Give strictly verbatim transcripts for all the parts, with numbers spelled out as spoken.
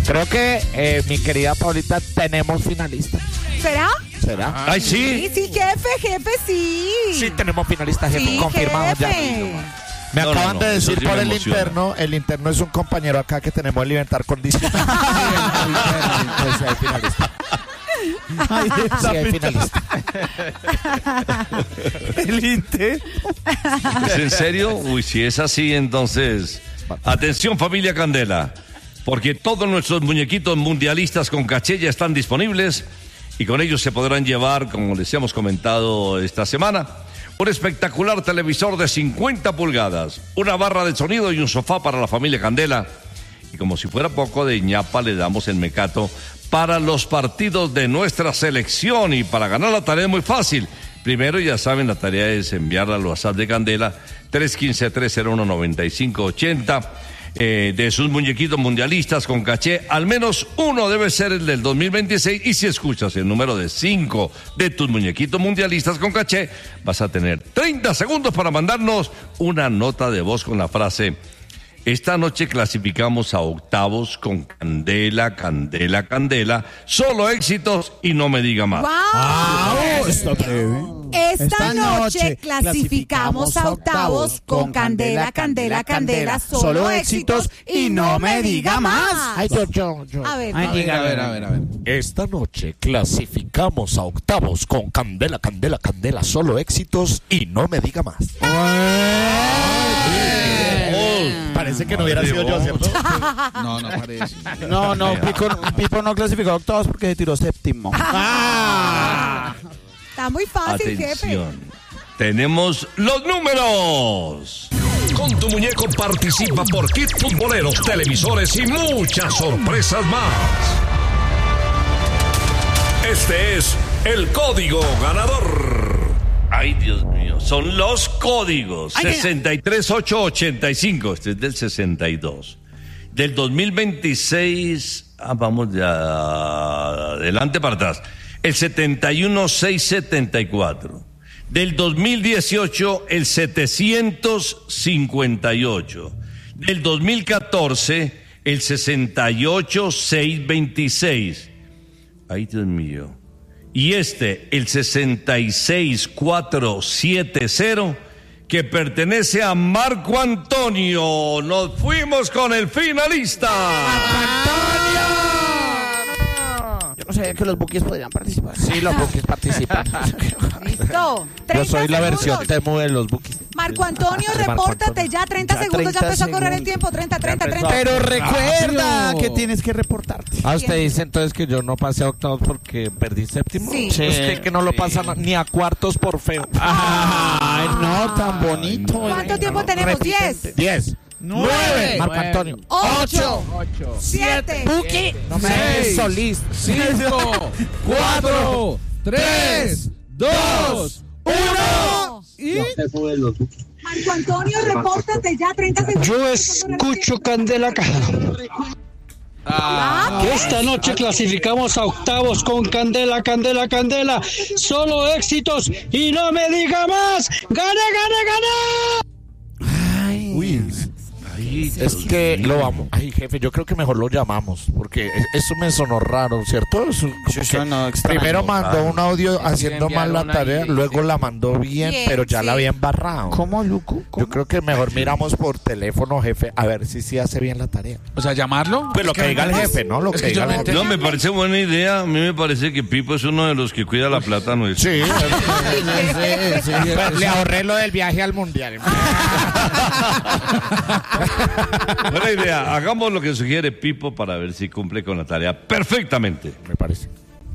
Creo que, eh, mi querida Paulita, tenemos finalistas. ¿Será? ¿Será? Ay, sí. Sí, sí, jefe, jefe, sí. Sí, tenemos finalistas, jefe. Sí, Confirmamos jefe. ya. Me No, acaban no, no, de eso decir sí por me el emociona. interno, el interno es un compañero acá que tenemos el Libertad Condicional. Sí, hay finalista. Sí, hay finalista. El Inter. ¿Es en serio? Uy, si es así, entonces... Atención, familia Candela, porque todos nuestros muñequitos mundialistas con caché ya están disponibles y con ellos se podrán llevar, como les hemos comentado esta semana, un espectacular televisor de cincuenta pulgadas, una barra de sonido y un sofá para la familia Candela. Y como si fuera poco, de ñapa le damos el mecato para los partidos de nuestra selección. Y para ganar la tarea es muy fácil. Primero, ya saben, la tarea es enviarla al WhatsApp de Candela, tres uno cinco, tres cero uno, nueve cinco ocho cero. Eh, de sus muñequitos mundialistas con caché, al menos uno debe ser el del dos mil veintiséis, y si escuchas el número de cinco de tus muñequitos mundialistas con caché, vas a tener treinta segundos para mandarnos una nota de voz con la frase: esta noche clasificamos a octavos con Candela, Candela, Candela, solo éxitos y no me diga más. ¡Wow! Ah, está breve. Esta, Esta noche noche clasificamos a octavos con Candela, Candela, Candela, solo éxitos y no me diga más. Ay, yo, yo, yo. A ver, Ay, a ver. diga, a ver, a ver, a ver. Esta noche clasificamos a octavos con Candela, Candela, Candela, solo éxitos y no me diga más. Parece que no hubiera sido yo, ¿cierto? No, no parece. No, no, Pipo, Pipo no clasificó a octavos porque se tiró séptimo. Está muy fácil, jefe. Atención, tenemos los números. Con tu muñeco participa por kit futboleros, televisores y muchas sorpresas más. Este es el código ganador. Ay, Dios mío, son los códigos. Ay, sesenta y tres ocho ochenta y cinco, este es del sesenta y dos. Del dos mil veintiséis, ah, vamos de adelante para atrás. El setenta y uno seiscientos setenta y cuatro. Del dos mil dieciocho, el setecientos cincuenta y ocho. Del dos mil catorce, el sesenta y ocho seiscientos veintiséis. Ay, Dios mío. Y este, el sesenta y seis cuatrocientos setenta, que pertenece a Marco Antonio. Nos fuimos con el finalista. Yo no sabía que los bookies podrían participar. Sí, los bookies participan. Listo. Yo soy la treinta versión segundos. Temu de los bookies. Marco Antonio, Marco repórtate Antonio. ya. treinta Ya segundos, ya treinta empezó a correr el segundos. tiempo. treinta, treinta, treinta. Pero recuerda Rápido. que tienes que reportarte. Ah, usted dice entonces que yo no pasé a octavos porque perdí séptimo. Sí. Usted que no lo pasa na- ni a cuartos por feo. Ay, no, tan bonito. ¿Cuánto tiempo tenemos? Diez. Diez. Nueve. Marco Antonio. Ocho. Siete. Buki. No me dejes solista. Cinco, cuatro, tres, dos, uno. Y Marco Antonio, repórtate ya. treinta segundos. Yo escucho Candela Ah, que esta noche clasificamos a octavos con Candela, Candela, Candela. Solo éxitos y no me diga más. ¡Gana, gana, gana! Ay, Uy. Es que lo vamos. Ay, jefe, yo creo que mejor lo llamamos. Porque es- eso me sonó raro, ¿cierto? Eso como Sí, que sonó extraño. primero mandó un audio haciendo mal la enviaron tarea, ahí, luego sí. la mandó bien, Bien, pero ya sí. la había embarrado. ¿Cómo, Luco? Yo creo que mejor miramos por teléfono, jefe, a ver si sí hace bien la tarea. O sea, llamarlo. Pues lo que diga el jefe, ¿no? Lo Es que que yo diga el no jefe. No, me parece buena idea. A mí me parece que Pipo es uno de los que cuida la plata nuestra. Sí, Sí, sí, sí. le ahorré lo del viaje al mundial. Buena idea. Hagamos lo que sugiere Pipo para ver si cumple con la tarea perfectamente. Me parece.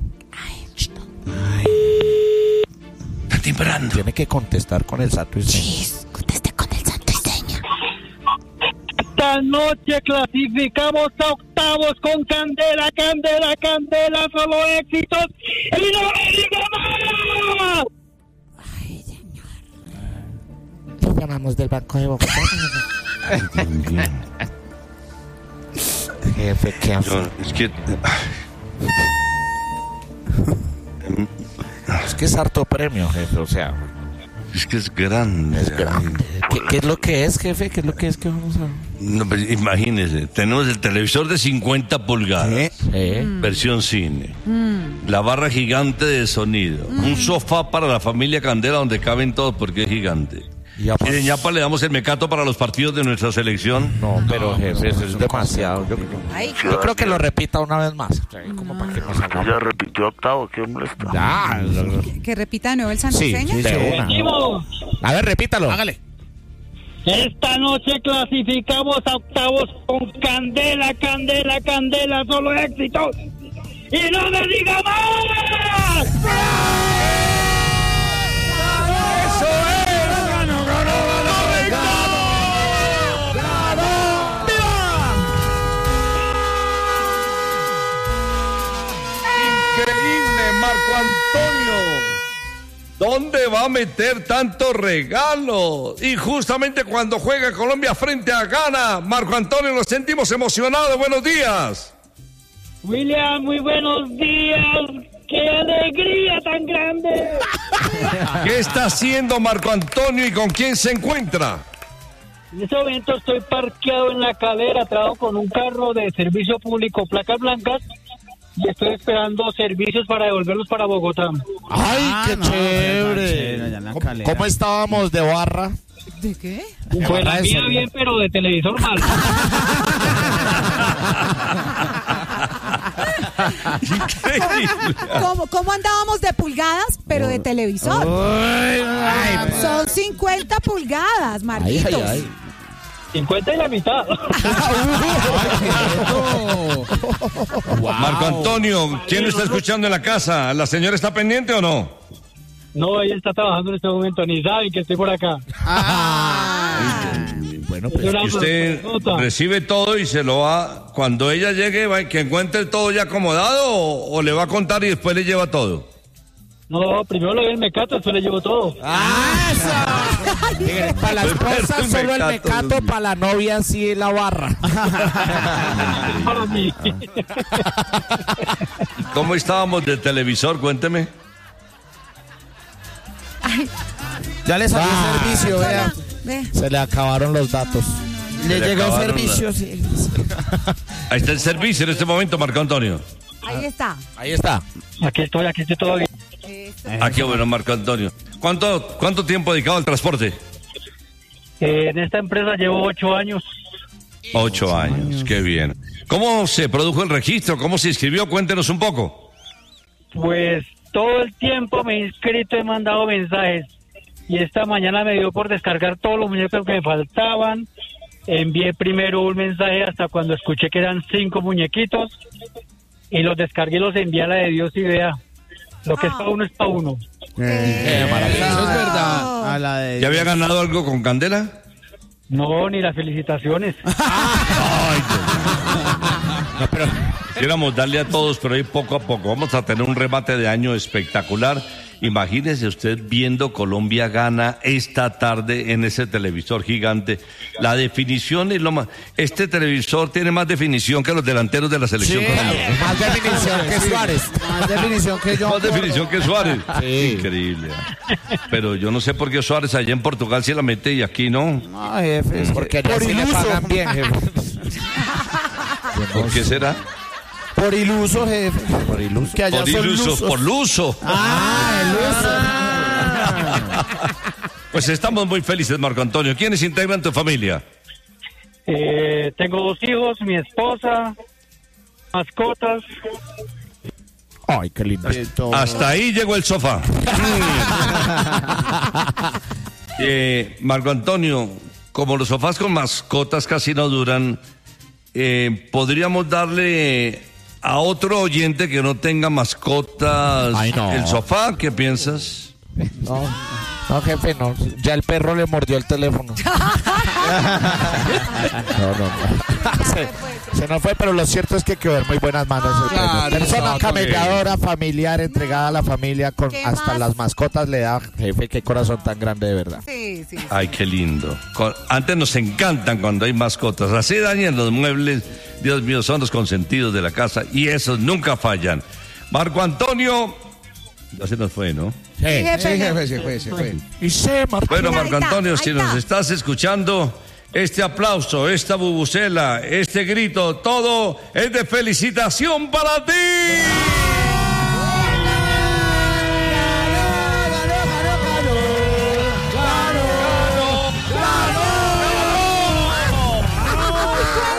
Está timbrando. Tiene que contestar con el santo y seña. Conteste con el santo y seña. Esta noche clasificamos a octavos con Candela, Candela, Candela. Solo éxitos y no me diga más. Lo llamamos del Banco de Bogotá. Jefe, ¿qué hace? Yo, es que Es que es harto premio, jefe, o sea, es que es grande. es grande. ¿Qué, qué es lo que es, jefe? ¿Qué es lo que es que vamos a...? No, pues, imagínese, tenemos el televisor de cincuenta pulgadas, Sí. versión cine, la barra gigante de sonido, un sofá para la familia Candela donde caben todos porque es gigante. Y ya, Y pues, de ñapa le damos el mecato para los partidos de nuestra selección. no, pero jefe, eso es demasiado. Yo, Ay, yo creo que lo repita una vez más. Como para que nos hagamos. Ya repitió octavo, ¿qué molesta? Ya. que repita de nuevo el Sí, santiseño. sí, de una. Seguimos. A ver, repítalo. Hágale. Esta noche clasificamos a octavos con Candela, Candela, Candela, solo éxitos. ¡Y no me diga más! ¡Eso es! ¡Ganó, ganó, ganó! Increíble, Marco Antonio. ¿Dónde va a meter tantos regalos? Y justamente cuando juega Colombia frente a Ghana, Marco Antonio, nos sentimos emocionados. Buenos días. William, muy buenos días. ¡Qué alegría tan grande! ¿Qué está haciendo Marco Antonio y con quién se encuentra? En este momento estoy parqueado en la calera, trabajo con un carro de servicio público, placas blancas, y estoy esperando servicios para devolverlos para Bogotá. ¡Ay, Ah, qué no, chévere! chévere, allá en la ¿Cómo, calera. cómo estábamos de barra? ¿De qué? Pues la mía bien, pero de televisor mal. Increíble. ¿Cómo, cómo andábamos de pulgadas, pero de televisor? Son cincuenta pulgadas, Marquitos. Ay, ay, ay. cincuenta y la mitad. Marco Antonio, ¿quién lo está escuchando en la casa? ¿La señora está pendiente o no? No, ella está trabajando en este momento, ni saben que estoy por acá. Bueno, Es pues. una Y usted nota. recibe todo y se lo va, cuando ella llegue, va, que encuentre todo ya acomodado o, o le va a contar y después le lleva todo. No, primero le doy el mecato, después le llevo todo. Para la esposa El solo el mecato, mecato, Dios mío. para la novia sí la barra. Para mí. ¿Cómo estábamos de televisor? Cuénteme. Ya le salió Ah. servicio, vea. Ve. Se le acabaron los datos. Le le llegó acabaron servicio, sí. Ahí está el servicio en este momento, Marco Antonio. Ahí está. Ahí está. Aquí estoy, aquí estoy todavía. Aquí, bueno, Marco Antonio. ¿Cuánto, cuánto tiempo dedicado al transporte? Eh, en esta empresa llevo ocho años. Ocho años, qué bien. ¿Cómo se produjo el registro? ¿Cómo se inscribió? Cuéntenos un poco. Pues todo el tiempo me he inscrito, he mandado mensajes. Y esta mañana me dio por descargar todos los muñecos que me faltaban. Envié primero un mensaje hasta cuando escuché que eran cinco muñequitos. Y los descargué y los envié a la de Dios y vea. Lo que es para uno es para uno. Qué maravilla. Eso es verdad. A la de ¿Ya había ganado algo con Candela? No, ni las felicitaciones. No, pero quisiéramos darle a todos, pero ahí poco a poco. Vamos a tener un remate de año espectacular. Imagínese usted viendo Colombia gana esta tarde en ese televisor gigante. La definición es lo más... Este televisor tiene más definición que los delanteros de la selección colombiana. Más definición que Suárez. más definición que yo. Más definición que Suárez. Sí. Increíble. Pero yo no sé por qué Suárez allá en Portugal sí la mete y aquí no. No, jefe. es Porque que- allá por sí le iluso. pagan bien, jefe. ¿Por qué será? Por iluso, jefe. Por iluso. Que allá Por son iluso, lusos. por luso. Ah, el uso. Pues estamos muy felices, Marco Antonio. ¿Quiénes integran tu familia? Eh, tengo dos hijos, mi esposa, mascotas. Ay, qué lindo. Hasta ahí llegó el sofá. eh, Marco Antonio, como los sofás con mascotas casi no duran, eh, podríamos darle a otro oyente que no tenga mascotas Ay, no. el sofá. ¿Qué piensas? No, no, jefe, no. Ya el perro le mordió el teléfono. No, no, no. Se, se nos fue, pero lo cierto es que quedó en muy buenas manos. el premio. Claro, Persona exacto. camelladora, familiar, entregada a la familia, con ¿Qué hasta más? las mascotas le da. Jefe, qué corazón tan grande, de verdad. Sí, sí. Ay, qué lindo. Con- antes nos encantan cuando hay mascotas. Así dañan los muebles. Dios mío, son los consentidos de la casa y esos nunca fallan. Marco Antonio, ya se nos fue, ¿no? Sí, jefe, Sí, jefe, se fue, se fue. Y se marcó. Bueno, Ahí Marco está, Antonio, ahí si nos está. estás escuchando, este aplauso, esta bubucela, este grito, todo es de felicitación para ti.